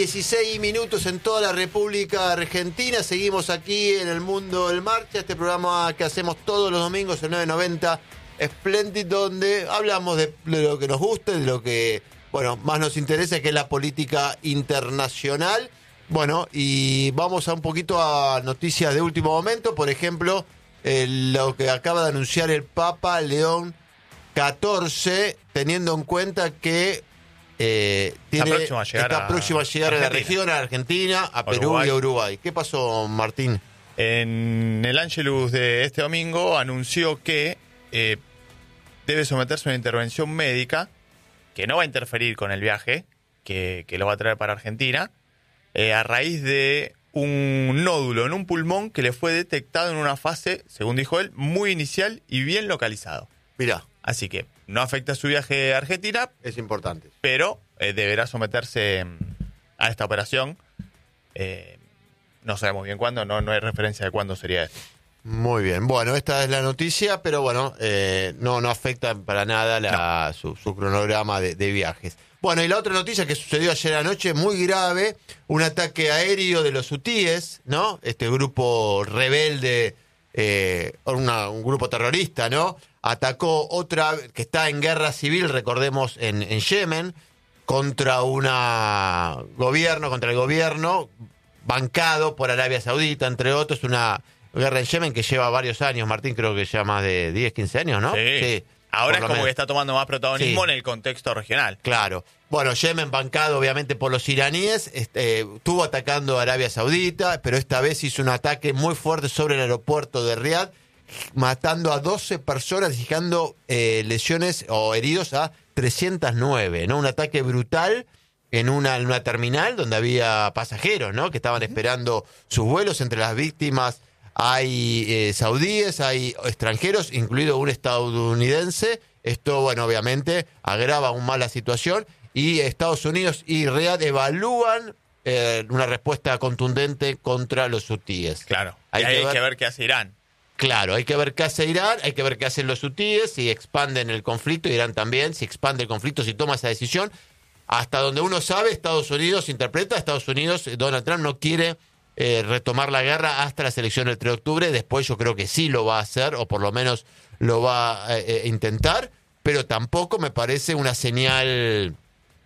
16 en toda la República Argentina. Seguimos aquí en El Mundo del Marcha, este programa que hacemos todos los domingos en 990 Splendid, donde hablamos de lo que nos gusta, de lo que más nos interesa, que es la política internacional. Bueno, y vamos a un poquito a noticias de último momento. Por ejemplo, lo que acaba de anunciar el Papa León XIV, teniendo en cuenta que está próximo a llegar a la región, a Argentina, a Perú Uruguay. y a Uruguay. ¿Qué pasó, Martín? En el Ángelus de este domingo anunció que debe someterse a una intervención médica que no va a interferir con el viaje, que lo va a traer para Argentina, a raíz de un nódulo en un pulmón que le fue detectado en una fase, según dijo él, muy inicial y bien localizado. Mirá, Así que no afecta su viaje a Argentina, es importante. pero deberá someterse a esta operación. No sabemos bien cuándo, no hay referencia de cuándo sería esto. Muy bien, bueno, esta es la noticia, pero no afecta para nada su cronograma de viajes. Bueno, y la otra noticia que sucedió ayer anoche, muy grave, un ataque aéreo de los hutíes, ¿no? Este grupo rebelde, un grupo terrorista, ¿no? Atacó otra que está en guerra civil, recordemos, en Yemen, contra el gobierno, bancado por Arabia Saudita, entre otros, una guerra en Yemen que lleva varios años, Martín, creo que lleva más de 10, 15 años, ¿no? Sí. Ahora es como que está tomando más protagonismo Sí. en el contexto regional. Claro. Bueno, Yemen bancado obviamente por los iraníes, estuvo atacando a Arabia Saudita, pero esta vez hizo un ataque muy fuerte sobre el aeropuerto de Riad, matando a 12 personas y dejando lesiones o heridos a 309, ¿no? Un ataque brutal en una terminal donde había pasajeros, ¿no? Que estaban esperando sus vuelos. Entre las víctimas hay saudíes, hay extranjeros, incluido un estadounidense. Esto, obviamente agrava aún más la situación, y Estados Unidos y Riad evalúan una respuesta contundente contra los hutíes. Claro. Hay que ver qué hace Irán. Claro, hay que ver qué hace Irán, hay que ver qué hacen los hutíes, si expanden el conflicto, Irán también, si expande el conflicto, si toma esa decisión. Hasta donde uno sabe, Estados Unidos Donald Trump no quiere retomar la guerra hasta las elecciones del 3 de octubre. Después yo creo que sí lo va a hacer, o por lo menos lo va a intentar, pero tampoco me parece una señal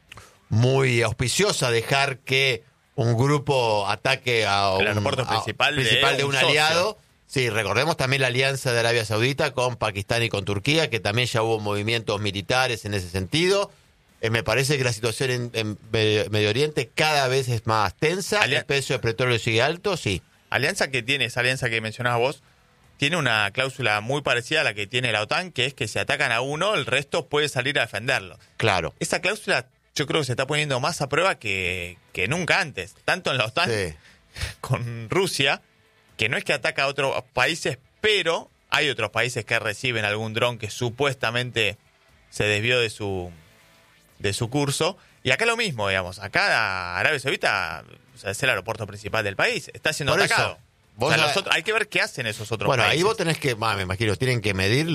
muy auspiciosa dejar que un grupo ataque a El aeropuerto principal de un socio. aliado. Sí, recordemos también la alianza de Arabia Saudita con Pakistán y con Turquía, que también ya hubo movimientos militares en ese sentido. Me parece que la situación en Medio Oriente cada vez es más tensa. El precio del petróleo sigue alto, sí. Esa alianza que mencionabas vos, tiene una cláusula muy parecida a la que tiene la OTAN, que es que si atacan a uno, el resto puede salir a defenderlo. Claro. Esa cláusula yo creo que se está poniendo más a prueba que nunca antes, tanto en la OTAN con Rusia, que no es que ataca a otros países, pero hay otros países que reciben algún dron que supuestamente se desvió de su curso. Y acá lo mismo, digamos. Acá Arabia Saudita, es el aeropuerto principal del país, está siendo Por atacado. eso, hay que ver qué hacen esos otros países. Ahí vos tenés que, me imagino, tienen que medir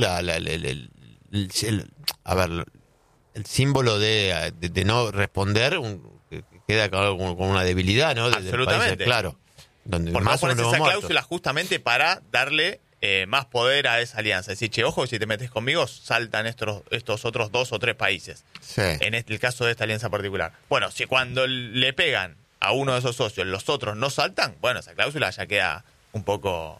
el símbolo de no responder, que queda con una debilidad, ¿no? Absolutamente. Países, claro. Donde Porque más vos pones uno esa muerto. cláusula justamente para darle más poder a esa alianza. Decir, che, ojo, si te metes conmigo, saltan estos otros 2 o 3 países. Sí. En el caso de esta alianza particular. Bueno, si cuando le pegan a uno de esos socios, los otros no saltan, esa cláusula ya queda un poco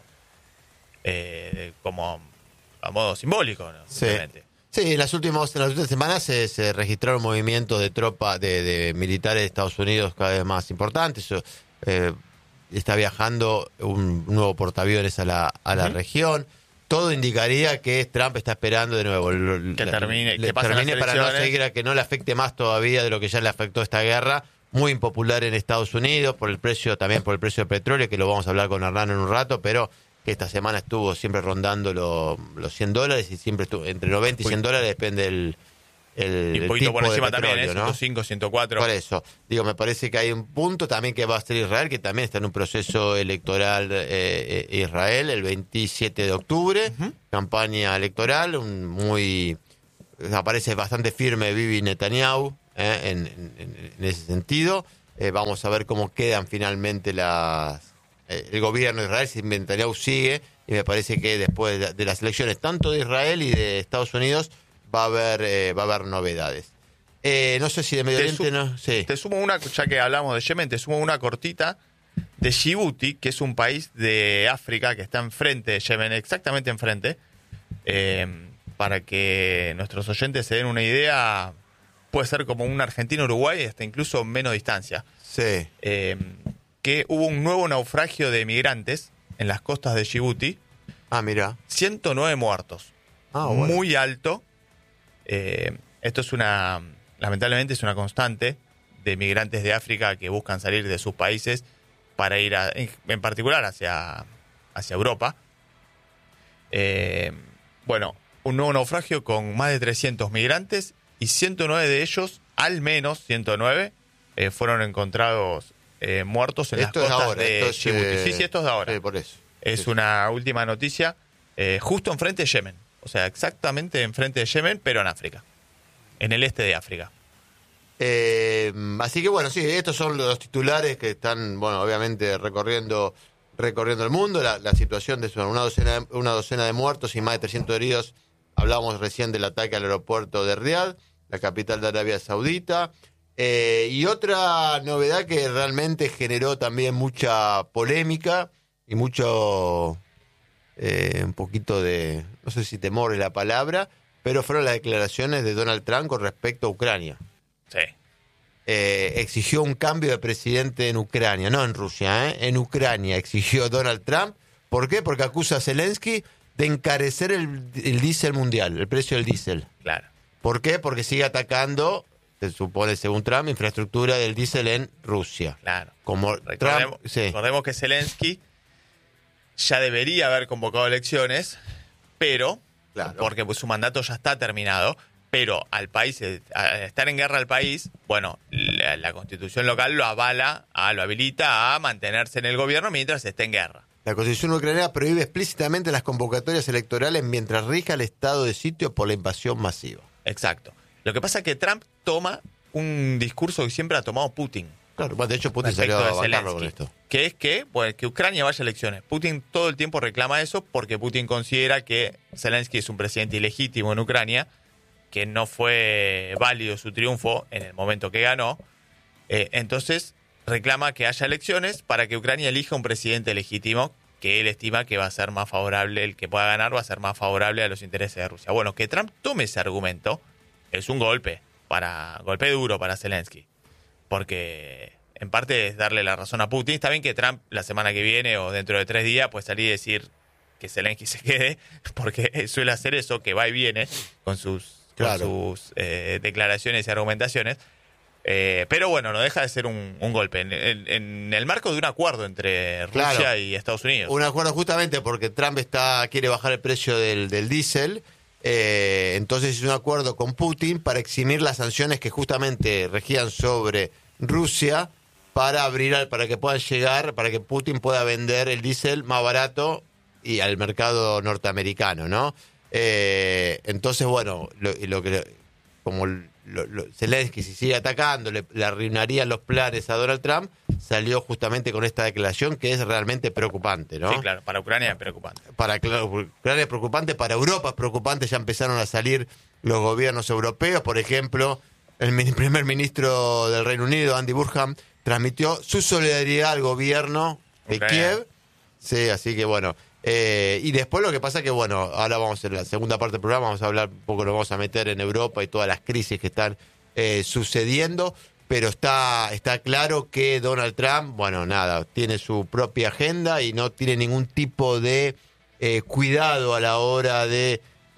como a modo simbólico, ¿no? Sí. Simplemente. Sí, en las últimas semanas se registraron movimientos de tropas, de militares de Estados Unidos cada vez más importantes. Está viajando un nuevo portaaviones a la región. Todo indicaría que Trump está esperando de nuevo Que termine para no seguir, a que no le afecte más todavía de lo que ya le afectó esta guerra, muy impopular en Estados Unidos, por el precio del petróleo, que lo vamos a hablar con Hernán en un rato, pero que esta semana estuvo siempre rondando los $100, y siempre estuvo entre 90 y $100, depende el y un poquito tipo por encima de petróleo, también, ¿no? 105, 104. Por eso, me parece que hay un punto también que va a ser Israel, que también está en un proceso electoral Israel, el 27 de octubre, campaña electoral, aparece bastante firme Bibi Netanyahu en ese sentido. Vamos a ver cómo quedan finalmente el gobierno de Israel, si Netanyahu sigue, y me parece que después de las elecciones tanto de Israel y de Estados Unidos va a haber novedades. No sé si de Medio Oriente no. Sí. Te sumo una, ya que hablamos de Yemen, te sumo una cortita de Djibouti, que es un país de África que está enfrente de Yemen, exactamente enfrente. Para que nuestros oyentes se den una idea, puede ser como un Argentina-Uruguay, hasta incluso menos distancia. Sí. Que hubo un nuevo naufragio de migrantes en las costas de Djibouti. Mira. 109 muertos. Bueno. Muy alto. Esto es lamentablemente es una constante de migrantes de África que buscan salir de sus países para ir en particular hacia Europa. Bueno, un nuevo naufragio con más de 300 migrantes y 109 de ellos, al menos 109, fueron encontrados muertos en las costas de Djibouti. Sí, esto es de ahora. Sí, por eso. Es una última noticia justo enfrente de Yemen. O sea, exactamente enfrente de Yemen, pero en África. En el este de África. Así que bueno, sí, estos son los titulares que están, bueno, obviamente recorriendo el mundo. La situación de una docena de muertos y más de 300 heridos. Hablábamos recién del ataque al aeropuerto de Riad, la capital de Arabia Saudita. Y otra novedad que realmente generó también mucha polémica y mucho, un poquito de, no sé si temor es la palabra, pero fueron las declaraciones de Donald Trump con respecto a Ucrania. Sí. Exigió un cambio de presidente en Ucrania, no en Rusia, en Ucrania exigió Donald Trump. ¿Por qué? Porque acusa a Zelensky de encarecer el diésel mundial, el precio del diésel. Claro. ¿Por qué? Porque sigue atacando, se supone según Trump, infraestructura del diésel en Rusia. Claro. Como Recordemos que Zelensky ya debería haber convocado elecciones, pero, porque pues, su mandato ya está terminado, pero al país, al estar en guerra al país, bueno, la constitución local lo habilita a mantenerse en el gobierno mientras esté en guerra. La constitución ucraniana prohíbe explícitamente las convocatorias electorales mientras rija el estado de sitio por la invasión masiva. Exacto. Lo que pasa es que Trump toma un discurso que siempre ha tomado Putin. Claro, de hecho Putin salió a bancarlo con esto. Que es que Ucrania vaya a elecciones. Putin todo el tiempo reclama eso porque Putin considera que Zelensky es un presidente ilegítimo en Ucrania, que no fue válido su triunfo en el momento que ganó. Entonces reclama que haya elecciones para que Ucrania elija un presidente legítimo que él estima que va a ser más favorable, el que pueda ganar va a ser más favorable a los intereses de Rusia. Bueno, que Trump tome ese argumento es un golpe duro para Zelensky, porque en parte es darle la razón a Putin. Está bien que Trump la semana que viene o dentro de 3 días puede salir y decir que Zelensky se quede, porque suele hacer eso, que va y viene con sus declaraciones y argumentaciones. Pero bueno, no deja de ser un golpe en el marco de un acuerdo entre Rusia y Estados Unidos. Un acuerdo justamente porque Trump quiere bajar el precio del diésel. Entonces hizo un acuerdo con Putin para eximir las sanciones que justamente regían sobre Rusia para que puedan llegar, para que Putin pueda vender el diésel más barato y al mercado norteamericano, ¿no? Entonces, bueno, Zelensky, si sigue atacando, le arruinarían los planes a Donald Trump, salió justamente con esta declaración que es realmente preocupante, ¿no? Sí, claro, para Ucrania es preocupante. Para Ucrania es preocupante, para Europa es preocupante, ya empezaron a salir los gobiernos europeos, por ejemplo, el primer ministro del Reino Unido, Andy Burnham, transmitió su solidaridad al gobierno de Kiev. Sí, así que bueno. Y después lo que pasa que, bueno, ahora vamos en la segunda parte del programa, vamos a hablar un poco, nos vamos a meter en Europa y todas las crisis que están sucediendo, pero está claro que Donald Trump, bueno, nada, tiene su propia agenda y no tiene ningún tipo de cuidado a la hora de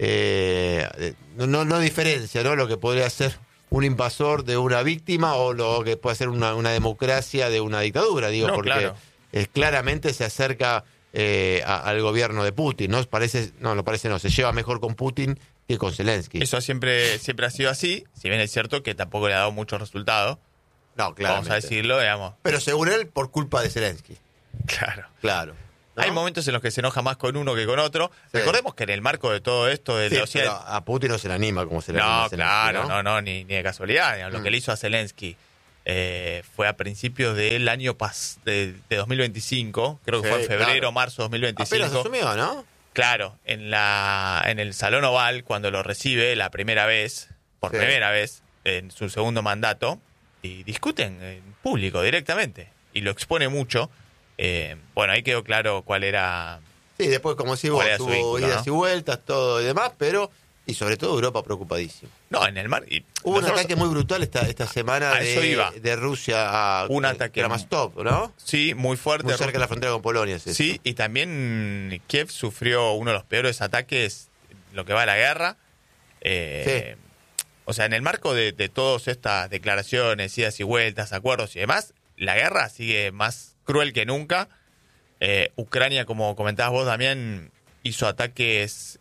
no diferencia, ¿no? Lo que podría ser un invasor de una víctima o lo que puede ser una democracia de una dictadura, digo, porque claro. Claramente se acerca al gobierno de Putin, ¿no? Se lleva mejor con Putin que con Zelensky. Eso siempre ha sido así, si bien es cierto que tampoco le ha dado muchos resultados. No, claro. Vamos a decirlo, digamos. Pero según él, por culpa de Zelensky. Claro. ¿No? Hay momentos en los que se enoja más con uno que con otro. Sí. Recordemos que en el marco de todo esto de pero a Putin no se le anima como se le anima a Zelensky, no, ni de casualidad. Lo que le hizo a Zelensky fue a principios del año de 2025, creo que fue en febrero, marzo de 2025. Apenas asumió, ¿no? Claro, en el Salón Oval, cuando lo recibe la primera vez, primera vez, en su segundo mandato, y discuten en público directamente, y lo expone mucho. Bueno, ahí quedó claro cuál era... Sí, después, como si vos, tuvo idas y vueltas, todo y demás, pero... Y sobre todo Europa preocupadísimo. No, en el mar... Hubo un ataque muy brutal esta semana de Rusia a un ataque Kramatorsk, ¿no? Sí, muy fuerte. Muy cerca de la frontera con Polonia. Sí, y también Kiev sufrió uno de los peores ataques lo que va a la guerra. Sí. O sea, en el marco de todas estas declaraciones, idas y vueltas, acuerdos y demás, la guerra sigue más cruel que nunca. Ucrania, como comentabas vos, Damián, hizo ataques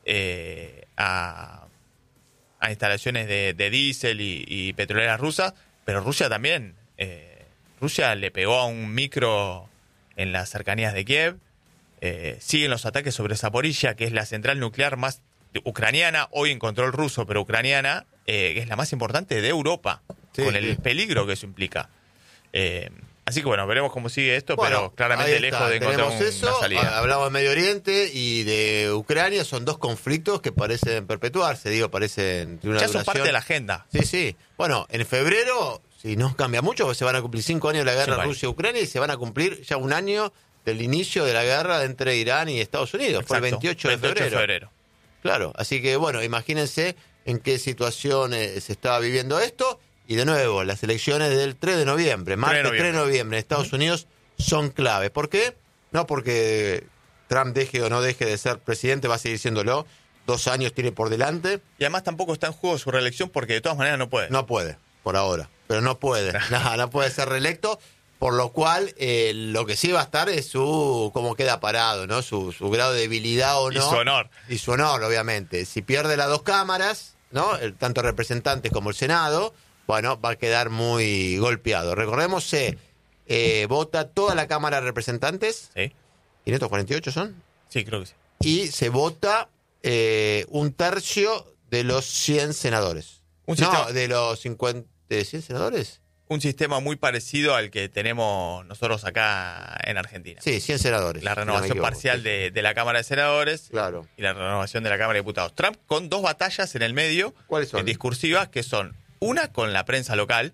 a instalaciones de diésel y petroleras rusas, pero Rusia también. Rusia le pegó a un micro en las cercanías de Kiev. Siguen los ataques sobre Zaporizhia, que es la central nuclear más ucraniana, hoy en control ruso, pero ucraniana, que es la más importante de Europa, con el peligro que eso implica. Así que bueno, veremos cómo sigue esto, pero claramente lejos de encontrar una salida. Hablamos de Medio Oriente y de Ucrania, son dos conflictos que parecen perpetuarse, parecen de una ya duración. son parte de la agenda. Sí. Bueno, en febrero, si no cambia mucho, se van a cumplir 5 años de la guerra Rusia-Ucrania y se van a cumplir ya un año del inicio de la guerra entre Irán y Estados Unidos. Exacto, fue el 28 de febrero. Claro, así que bueno, imagínense en qué situación se está viviendo esto. Y de nuevo, las elecciones del 3 de noviembre, martes 3 de noviembre en Estados Unidos son clave. ¿Por qué? No porque Trump deje o no deje de ser presidente, va a seguir siéndolo. 2 años tiene por delante. Y además tampoco está en juego su reelección porque de todas maneras no puede. No puede, por ahora. Pero no puede. no puede ser reelecto. Por lo cual, lo que sí va a estar es cómo queda parado, ¿no? Su grado de debilidad o no. Y su honor. Y su honor, obviamente. Si pierde las 2 cámaras, ¿no? Tanto representantes como el Senado, bueno, va a quedar muy golpeado. Recordemos, vota toda la Cámara de Representantes. Sí. ¿548 son? Sí, creo que sí. Y se vota 1/3 de los 100 senadores. De los 50... ¿De 100 senadores? Un sistema muy parecido al que tenemos nosotros acá en Argentina. Sí, 100 senadores. La renovación parcial de la Cámara de Senadores. Claro. Y la renovación de la Cámara de Diputados. Trump con 2 batallas en el medio. ¿Cuáles son? Discursivas, que son una con la prensa local,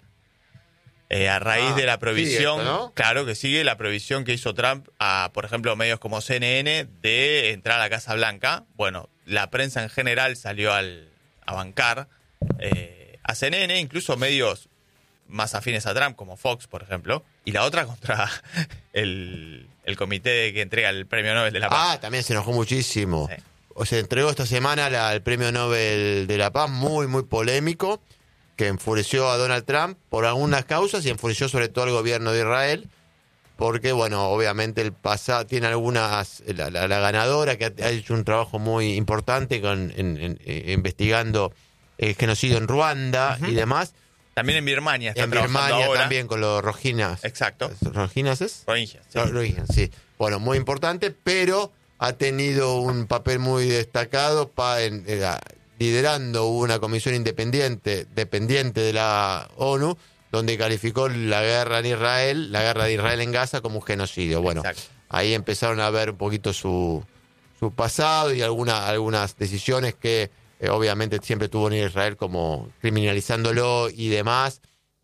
a raíz de la prohibición, esto, ¿no? Claro que sigue la prohibición que hizo Trump a, por ejemplo, medios como CNN de entrar a la Casa Blanca. Bueno, la prensa en general salió a bancar a CNN, incluso medios más afines a Trump, como Fox, por ejemplo, y la otra contra el comité que entrega el Premio Nobel de la Paz. También se enojó muchísimo. Sí. O sea, entregó esta semana el Premio Nobel de la Paz, muy, muy polémico, que enfureció a Donald Trump por algunas causas y enfureció sobre todo al gobierno de Israel, porque, bueno, obviamente el pasado tiene algunas... La ganadora, que ha hecho un trabajo muy importante investigando el genocidio en Ruanda y demás. También en Birmania está trabajando ahora. En Birmania también con los rohingyas. Exacto. ¿Rohingyas es? Rohingyas, sí. Rohingyas, sí. Bueno, muy importante, pero ha tenido un papel muy destacado liderando una comisión independiente, dependiente de la ONU, donde calificó la guerra de Israel en Gaza como un genocidio. Bueno, exacto. Ahí empezaron a ver un poquito su pasado y algunas decisiones que obviamente siempre tuvo en Israel, como criminalizándolo y demás.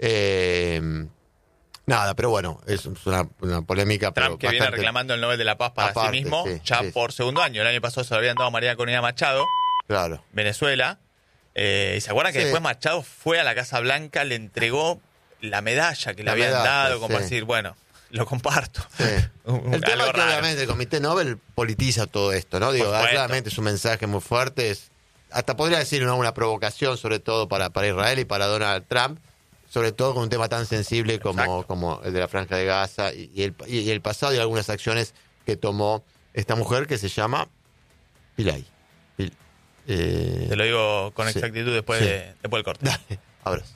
Pero bueno, es una polémica. Trump, que viene reclamando el Nobel de la Paz para sí mismo, por segundo año. El año pasado se lo habían dado a María Corina Machado, claro, Venezuela. ¿Y se acuerdan que después Machado fue a la Casa Blanca, le entregó la medalla que le habían dado, como para decir, bueno, lo comparto? Sí. El tema es que obviamente el Comité Nobel politiza todo esto, ¿no? Digo, claramente es un mensaje muy fuerte, hasta podría decir una provocación, sobre todo para Israel y para Donald Trump, sobre todo con un tema tan sensible como el de la Franja de Gaza y el pasado y algunas acciones que tomó esta mujer que se llama Pillay. Te lo digo con exactitud después del corte. Dale, abrazo.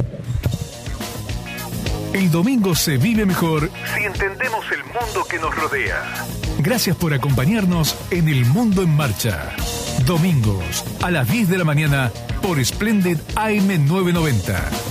El domingo se vive mejor si entendemos el mundo que nos rodea. Gracias por acompañarnos en El Mundo en Marcha. Domingos a las 10 de la mañana por Splendid AM 990.